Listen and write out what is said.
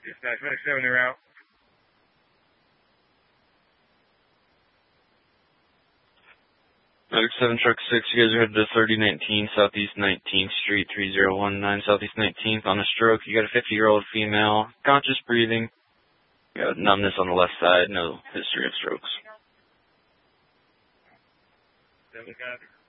Dispatch, medic 7 en route. Medic 7, truck 6, you guys are headed to 3019 Southeast 19th Street, 3019 Southeast 19th on a stroke. You got a 50-year-old female, conscious breathing. You got numbness on the left side, no history of strokes. 7 copy.